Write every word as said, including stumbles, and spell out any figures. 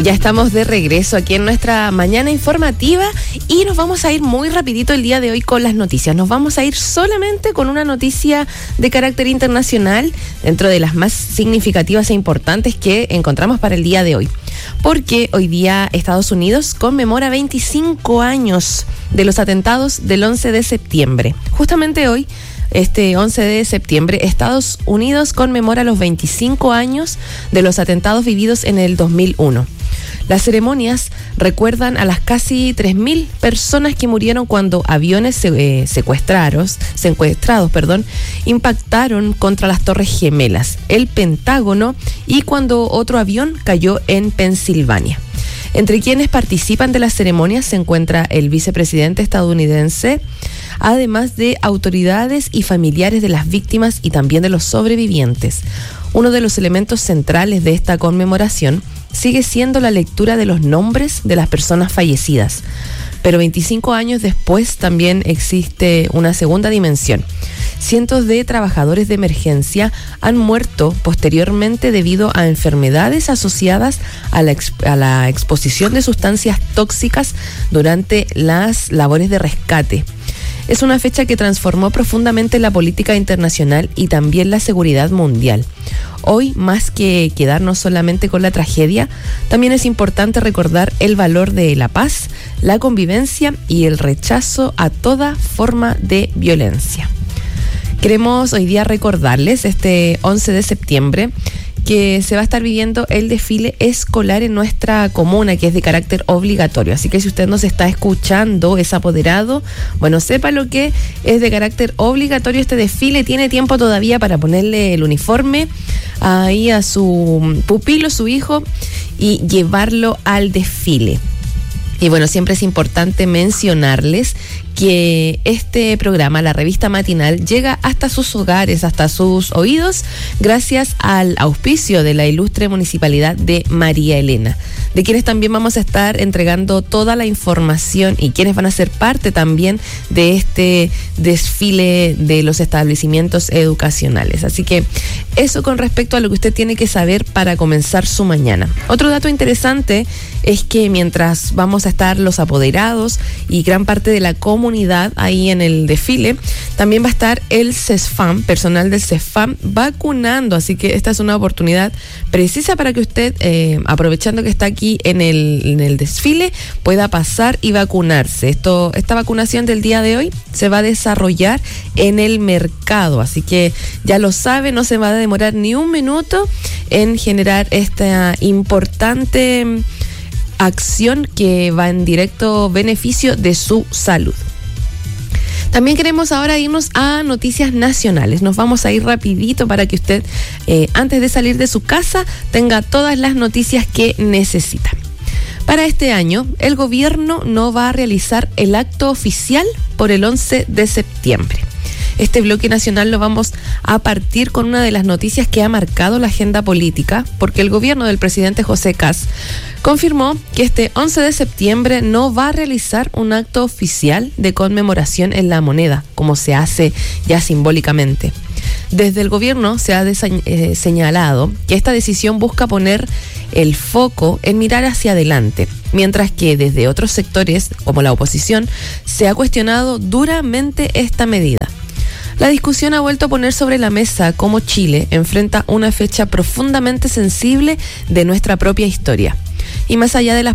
Ya estamos de regreso aquí en nuestra mañana informativa y nos vamos a ir muy rapidito el día de hoy con las noticias. Nos vamos a ir solamente con una noticia de carácter internacional dentro de las más significativas e importantes que encontramos para el día de hoy. Porque hoy día Estados Unidos conmemora veinticinco años de los atentados del once de septiembre. Justamente hoy, este once de septiembre, Estados Unidos conmemora los veinticinco años de los atentados vividos en el dos mil uno. Las ceremonias recuerdan a las casi tres mil personas que murieron cuando aviones eh, secuestrados, secuestrados perdón, impactaron contra las Torres Gemelas, el Pentágono y cuando otro avión cayó en Pensilvania. Entre quienes participan de las ceremonias se encuentra el vicepresidente estadounidense, además de autoridades y familiares de las víctimas y también de los sobrevivientes. Uno de los elementos centrales de esta conmemoración sigue siendo la lectura de los nombres de las personas fallecidas. Pero veinticinco años después también existe una segunda dimensión. Cientos de trabajadores de emergencia han muerto posteriormente debido a enfermedades asociadas a la, exp- a la exposición de sustancias tóxicas durante las labores de rescate. Es una fecha que transformó profundamente la política internacional y también la seguridad mundial. Hoy, más que quedarnos solamente con la tragedia, también es importante recordar el valor de la paz, la convivencia y el rechazo a toda forma de violencia. Queremos hoy día recordarles este once de septiembre que se va a estar viviendo el desfile escolar en nuestra comuna, que es de carácter obligatorio. Así que si usted nos está escuchando, es apoderado, bueno, sepa lo que es de carácter obligatorio este desfile. Tiene tiempo todavía para ponerle el uniforme ahí a su pupilo, su hijo, y llevarlo al desfile. Y bueno, siempre es importante mencionarles que este programa, la revista matinal, llega hasta sus hogares, hasta sus oídos, gracias al auspicio de la ilustre Municipalidad de María Elena, de quienes también vamos a estar entregando toda la información y quienes van a ser parte también de este desfile de los establecimientos educacionales. Así que eso con respecto a lo que usted tiene que saber para comenzar su mañana. Otro dato interesante es que mientras vamos a estar los apoderados y gran parte de la comunidad ahí en el desfile, también va a estar el CESFAM, personal del CESFAM vacunando, así que esta es una oportunidad precisa para que usted, eh, aprovechando que está aquí en el, en el desfile, pueda pasar y vacunarse. Esto, esta vacunación del día de hoy se va a desarrollar en el mercado, así que ya lo sabe, no se va a demorar ni un minuto en generar esta importante acción que va en directo beneficio de su salud. También queremos ahora irnos a noticias nacionales. Nos vamos a ir rapidito para que usted, eh, antes de salir de su casa, tenga todas las noticias que necesita. Para este año, el gobierno no va a realizar el acto oficial por el once de septiembre. Este bloque nacional lo vamos a partir con una de las noticias que ha marcado la agenda política, porque el gobierno del presidente José Kast confirmó que este once de septiembre no va a realizar un acto oficial de conmemoración en La Moneda, como se hace ya simbólicamente. Desde el gobierno se ha desa- eh, señalado que esta decisión busca poner el foco en mirar hacia adelante, mientras que desde otros sectores, como la oposición, se ha cuestionado duramente esta medida. La discusión ha vuelto a poner sobre la mesa cómo Chile enfrenta una fecha profundamente sensible de nuestra propia historia. Y más allá de las